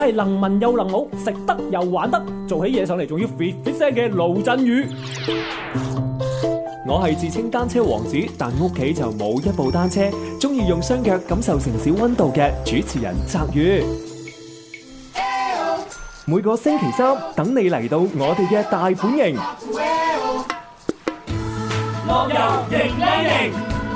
係能文又能武，食得又玩得，做起嘢上嚟仲要 fit 聲嘅盧振宇。 我係自稱單車王子，但屋企就冇一部單車，中意用雙腳感受城市溫度嘅主持人澤宇。每個星期三等你嚟到我哋嘅大本營， 樂遊型靚型。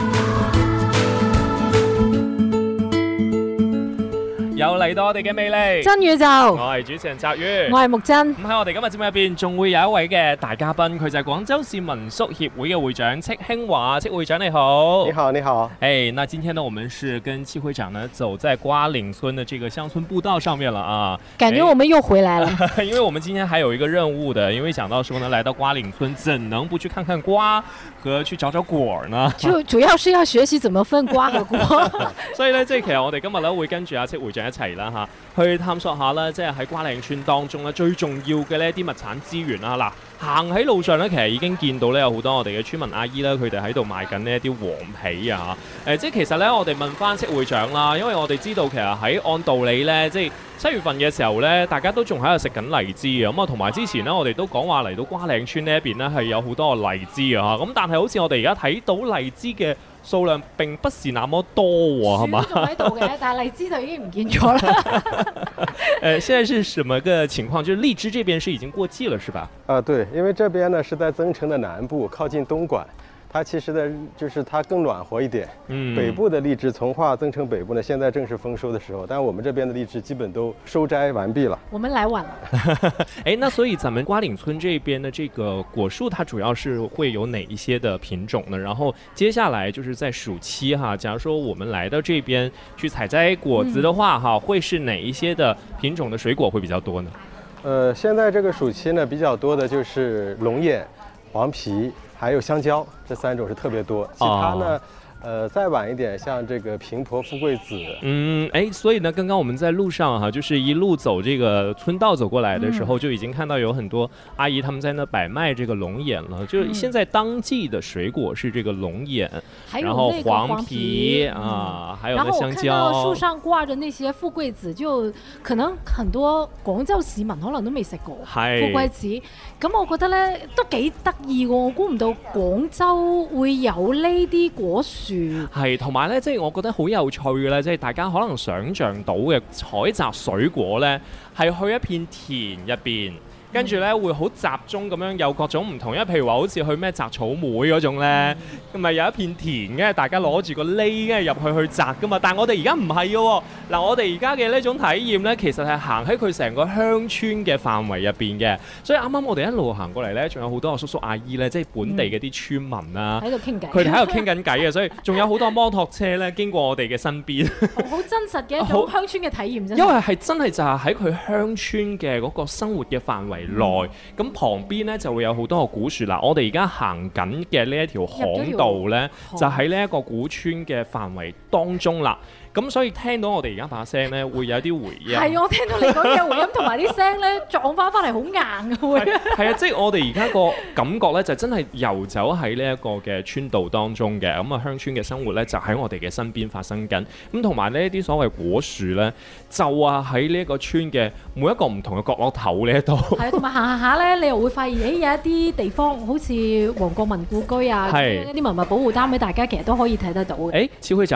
又嚟到我哋嘅魅力真宇宙， 我係主持人澤宇， 我係木真。 咁喺我哋今日節目入邊，仲會有一位嘅大嘉賓，佢就係廣州市民宿協會嘅會長戚興華。戚會長你好。 你好，你好。 哎，那今天呢，我們是跟戚會長呢走在瓜嶺村的這個鄉村步道上面了啊。 感覺我們又回來了。 因為我們今天還有一個任務的，因為講到說呢，來到瓜嶺村，怎能不去看看瓜和去找找果呢？ 就主要是要學習怎麼分瓜和果。 所以呢，即係其實我哋今日咧會跟住阿戚會長一齊啦嚇，去探索下啦，即係喺瓜嶺村當中咧最重要嘅呢啲物產資源啦。嗱，行喺路上咧，其實已經見到咧有好多我哋嘅村民阿姨啦，佢哋喺度賣緊呢一啲黃皮啊即係其實咧我哋問翻戚會長啦，因為我哋知道其實喺按道理咧，即係7月份嘅時候咧，大家都仲喺度食緊荔枝嘅咁啊，同埋之前咧我哋都講話嚟到瓜嶺村呢一邊咧係有好多個荔枝啊，咁但係好似我哋而家睇到荔枝嘅數量並不是那麼多喎，係嘛？ 樹都仲喺度嘅，但係荔枝就已經唔見咗啦。 現在是什麼個情況？就是荔枝這邊是已經過季了，是吧？ 對，因為這邊呢是在增城的南部，靠近東莞。它其實呢，就是它更暖和一點。北部的荔枝，從化、增城北部呢，現在正是豐收的時候，但我們這邊的荔枝基本都收摘完畢了。 我們來晚了。 那所以咱們瓜嶺村這邊的這個果樹，它主要是會有哪一些的品種呢？然後接下來就是在暑期哈，假如說我們來到這邊去採摘果子的話，會是哪一些的品種的水果會比較多呢？ 現在這個暑期呢，比較多的就是龍眼、黃皮。還有香蕉，這3種是特別多。其他呢，再晚一點，像這個平婆、富貴子。 所以呢，剛剛我們在路上哈，就是一路走這個村道走過來的時候，就已經看到有很多阿姨他們在那擺賣這個龍眼了。就是現在當季的水果是這個龍眼，然後黃皮啊，還有呢香蕉。 然後我看到樹上掛着那些富貴子，就可能很多廣州市民可能都未食過富貴子。咁我覺得呢都幾得意喎，我估唔到廣州會有呢啲果樹。 係，同埋咧，即係我覺得好有趣嘅咧，即係大家可能想像到嘅採摘水果咧，係去一片田入邊。跟住咧會好集中咁樣有各種唔同，因為譬如話好似去咩摘草莓嗰種咧，咁咪有一片田嘅，大家攞住個簍嘅入去摘噶嘛。但係我哋而家唔係嘅喎，嗱我哋而家嘅呢種體驗咧，其實係行喺佢成個鄉村嘅範圍入邊嘅。所以啱啱我哋一路行過嚟咧，仲有好多叔叔阿姨咧，即係本地嘅啲村民啊， 喺度傾偈， 佢哋喺度傾緊偈嘅，所以仲有好多摩托車咧經過我哋嘅身邊， 好真實嘅一種鄉村嘅體驗啫。 因為係真係就係喺佢鄉村嘅嗰個生活嘅範圍內，咁旁邊咧就會有好多個古樹啦。我哋而家行緊嘅呢一條巷道咧，就喺呢一個古村嘅範圍當中啦。咁所以聽到我哋而家把聲咧，會有啲回音。係， 我聽到你講嘅回音同埋啲聲咧撞翻嚟好硬嘅會。 係啊，即係我哋而家個感覺咧，就真係遊走喺呢一個嘅村道當中嘅。咁啊，鄉村嘅生活咧就喺我哋嘅身邊發生緊。咁同埋呢一啲所謂果樹咧，就喺呢一個村嘅每一個唔同嘅角落頭呢一度。係， 同埋行下咧，你又會發現有一啲地方好似黃國文故居啊，一啲文物保護單位，大家其實都可以睇得到嘅。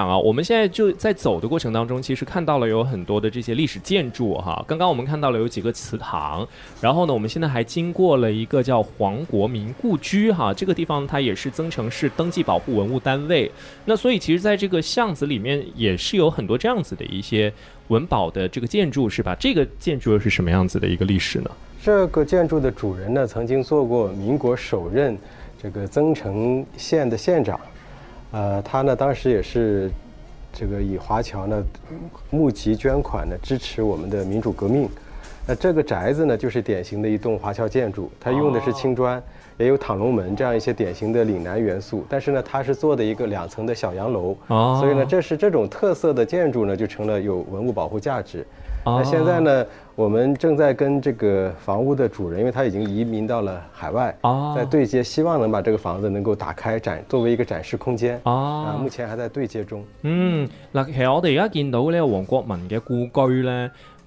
這個建築的主人呢，曾經做過民國首任這個增城縣的縣長，他呢當時也是這個以華僑呢募集捐款呢支持我們的民主革命。那這個宅子呢就是典型的一棟華僑建築，它用的是青磚，也有躺龍門這樣一些典型的嶺南元素，但是呢它是做的一個2層的小洋樓，所以呢這種特色的建築呢就成了有文物保護價值。那現在呢我們正在跟這個房屋的主人，因為他已經移民到了海外，在對接，希望能把這個房子能夠打開作為一個展示空間。目前還在對接中。 嗱，其實我哋而家見到呢個黃國民嘅故居呢，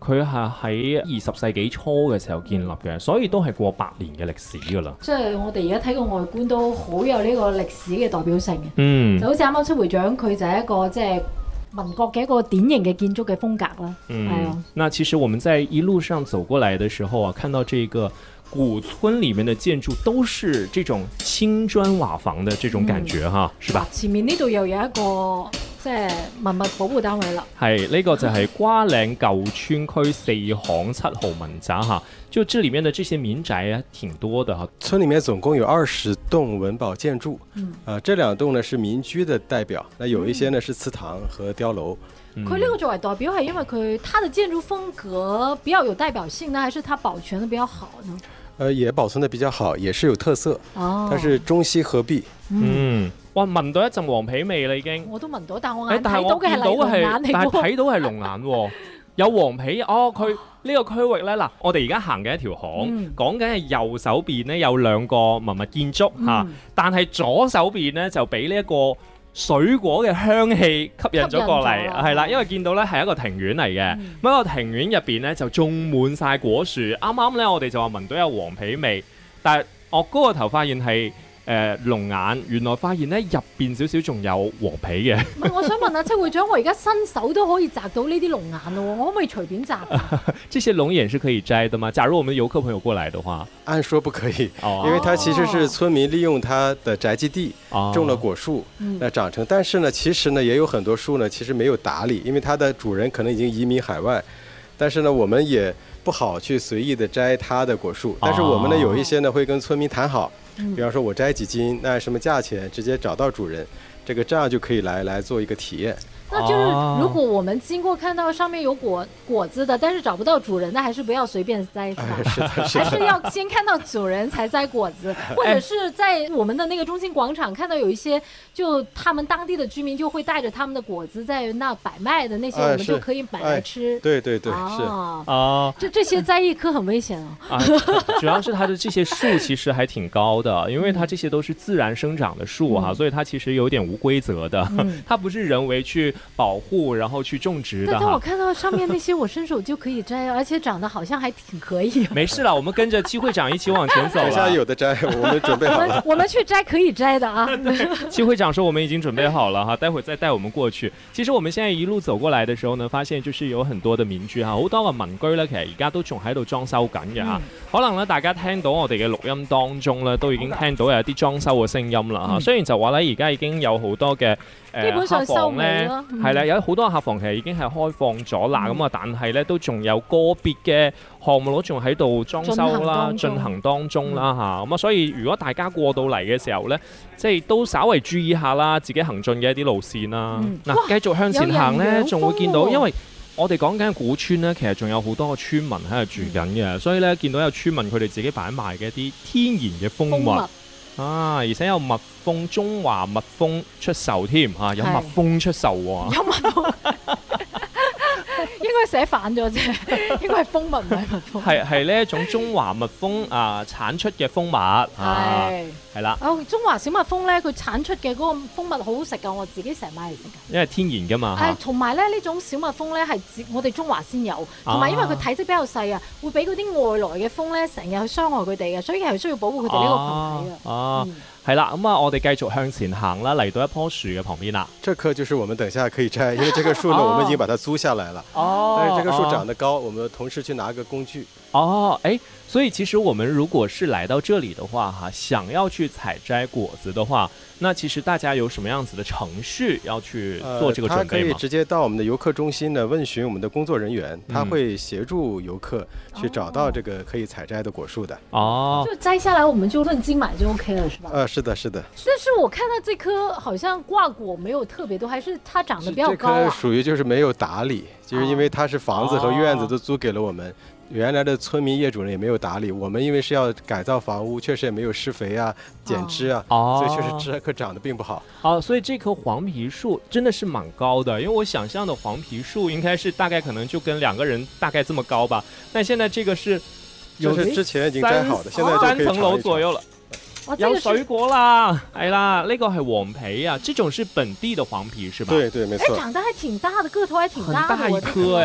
佢係喺20世紀初嘅時候建立嘅，所以都係過百年嘅歷史㗎啦。 即係我哋而家睇個外觀都好有呢個歷史嘅代表性嘅。就好似啱啱戚會長佢就係一個即係民國嘅一個典型嘅建築嘅風格啦。係啊。 那其實我們在一路上走過來的時候啊，看到這個古村裡面的建築都是這種青磚瓦房的這種感覺哈，是吧？ 前面呢度又有一個即係文物保護單位啦。 係呢個就係瓜嶺舊村區4巷7號民宅哈，就這裡面的這些民宅啊，挺多的哈。 村裡面總共有20棟文保建築，這2棟呢是民居的代表，那有一些呢是祠堂和碉樓。 佢呢個作為代表係因為它的建築風格比較有代表性呢，還是它保存得比較好呢？ 也保存得比較好，也是有特色。它是中西合璧。 哇，聞到一陣黃皮味啦已經。 我都聞到，但我眼睇到嘅係龍眼嚟喎。 但係睇到係龍眼喎，有黃皮。佢呢個區域咧，嗱，我哋而家行嘅一條巷，講緊係右手邊呢有2個文物建築嚇，但係左手邊呢就俾呢一個水果嘅香氣吸引咗過嚟，係啦，因為見到咧係一個庭院嚟嘅，咁一個庭院入邊咧就種滿晒果樹，啱啱咧我哋就話聞到有黃皮味，但係我高個頭發現係龍眼，原來發現咧入邊少少仲有黃皮嘅。 唔係，我想問下戚會長，我而家新手都可以摘到呢啲龍眼咯，我可唔可以隨便摘？ 這些龍眼是可以摘的嗎？假如我們遊客朋友過來的話， 按說不可以，因為它其實是村民利用它的宅基地種了果樹，那長成。但是呢，其實呢也有很多樹呢，其實沒有打理，因為它的主人可能已經移民海外。但是呢，我們也不好去隨意的摘它的果樹。但是我們呢有一些呢會跟村民談好，比方說我摘幾斤，那什麼價錢，直接找到主人，這樣就可以來做一個體驗。 那就是如果我們經過看到上面有果子的，但是找不到主人，那還是不要隨便摘，是吧？還是要先看到主人才摘果子，或者是在我們的那個中心廣場看到有一些，就他們當地的居民就會帶着他們的果子在那擺賣的那些，我們就可以買來吃。 對，是這些摘一顆很危險主要是它的這些樹其實還挺高的，因為它這些都是自然生長的樹哈，所以它其實有點無規則的，它不是人為去保護然後去種植的。 但我看到上面那些我伸手就可以摘，而且長得好像還挺可以。 沒事啦，我們跟着戚會長一起往前走。 等下有的摘，我們準備好了。 我們去摘可以摘的啊。 戚會長說我們已經準備好了哈，待會再帶我們過去。其實我們現在一路走過來的時候呢，發現就是有很多的民居哈，好多個民居呢，其實而家都仲喺度裝修緊嘅嚇。可能呢，大家聽到我哋嘅錄音當中呢，都已經聽到有啲裝修嘅聲音啦嚇。雖然就話咧，而家已經有好多嘅客房咧，係啦，有好多客房其實已經係開放咗啦，咁但係咧都仲有個別嘅項目都仲喺度裝修啦，進行當中啦嚇，咁所以如果大家過到嚟嘅時候咧，即係都稍為注意下啦，自己行進嘅一啲路線啦。繼續向前行咧，仲會見到，因為我哋講緊嘅古村咧，其實仲有好多個村民喺度住緊嘅，所以咧見到有村民佢哋自己擺賣嘅一啲天然嘅蜂蜜。而且有蜜蜂，中華蜜蜂出售添嚇，有蜜蜂出售喎。 有蜜蜂，應該寫反咗啫，應該係蜂蜜唔係蜜蜂。 係呢一種中華蜜蜂產出嘅蜂蜜，係啦。 中華小蜜蜂咧，佢產出嘅嗰個蜂蜜好好食㗎，我自己成日買嚟食㗎。 因為天然㗎嘛。 係，同埋咧呢種小蜜蜂咧係我哋中華先有，同埋因為佢體積比較細啊，會俾嗰啲外來嘅蜂咧成日去傷害佢哋嘅，所以係需要保護佢哋呢個群體嘅。 係啦，咁我哋繼續向前行啦，嚟到一棵樹嘅旁邊啦。 這棵就是我們等下可以摘，因為這棵樹呢，我們已經把它租下來了。但是這棵樹長得高，我們同事去拿個工具。 所以其實我們如果是來到這裡的話，想要去採摘果子的話，那其實大家有什麼樣子的程序要去做這個準備嗎？ 他可以直接到我們的遊客中心呢，問詢我們的工作人員，他會協助遊客去找到這個可以採摘的果樹的。 就摘下來我們就認金買就 OK 了，是吧？ 是的，是的。 但是我看到這棵好像掛果沒有特別多，還是它長得比較高啊？ 這棵屬於就是沒有打理，就是因為它是房子和院子都租給了我們。原來的村民業主呢也沒有打理，我們因為是要改造房屋，確實也沒有施肥啊、剪枝啊，所以確實這棵長得並不好。 所以這棵黃皮樹真的是蠻高的，因為我想象的黃皮樹應該是大概可能就跟2個人大概這麼高吧，但現在這個是之前已經摘好的，現在就可以 3層樓左右了。有水果啦，係啦，呢個係黃皮啊，這種是本地的黃皮是吧？ 對，沒錯。 長得還挺大的，個頭還挺大的， 很大一顆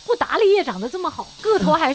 不打理也长得这么好，个头还